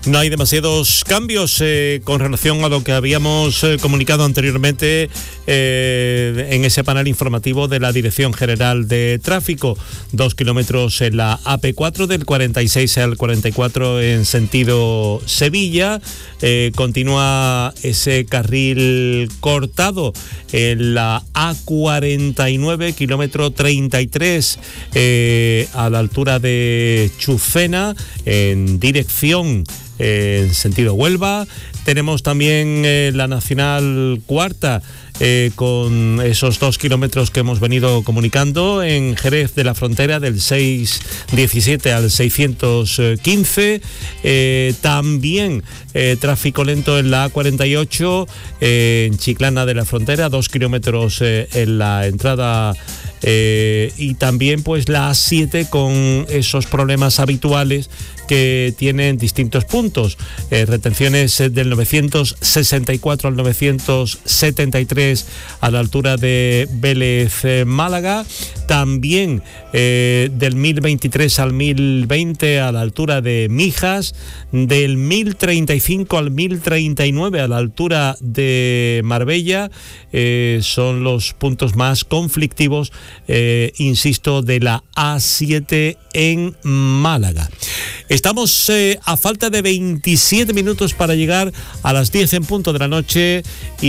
No hay demasiados cambios con relación a lo que habíamos comunicado anteriormente en ese panel informativo de la Dirección General de Tráfico. 2 kilómetros en la AP4 del 46 al 44 en sentido Sevilla. Continúa ese carril cortado en la A49, kilómetro 33, a la altura de Chufena, en dirección en sentido Huelva. Tenemos también la Nacional Cuarta, con esos 2 kilómetros que hemos venido comunicando en Jerez de la Frontera, del 617 al 615. También tráfico lento en la A48, en Chiclana de la Frontera, 2 kilómetros en la entrada. Y también pues la A7 con esos problemas habituales que tienen distintos puntos, retenciones del 964 al 973 a la altura de Vélez Málaga, también del 1023 al 1020 a la altura de Mijas, del 1035 al 1039 a la altura de Marbella. Son los puntos más conflictivos, insisto, de la A7 en Málaga. Estamos a falta de 27 minutos para llegar a las 10 en punto de la noche,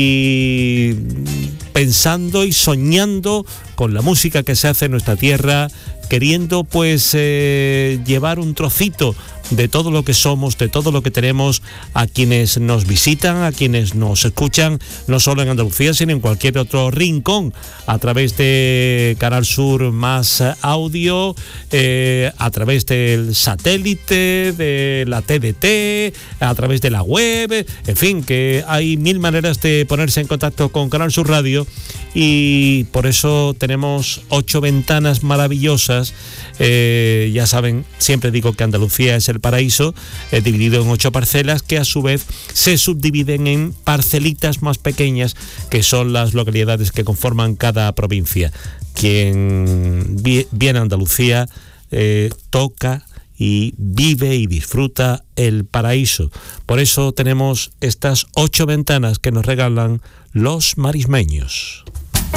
y pensando y soñando con la música que se hace en nuestra tierra, queriendo pues llevar un trocito de todo lo que somos, de todo lo que tenemos, a quienes nos visitan, a quienes nos escuchan, no solo en Andalucía, sino en cualquier otro rincón, a través de Canal Sur Más Audio, a través del satélite, de la TDT, a través de la web, en fin, que hay mil maneras de ponerse en contacto con Canal Sur Radio, y por eso tenemos 8 ventanas maravillosas. Ya saben, siempre digo que Andalucía es el paraíso, dividido en 8 parcelas que a su vez se subdividen en parcelitas más pequeñas, que son las localidades que conforman cada provincia. Quien viene a Andalucía toca y vive y disfruta el paraíso. Por eso tenemos estas 8 ventanas que nos regalan los marismeños.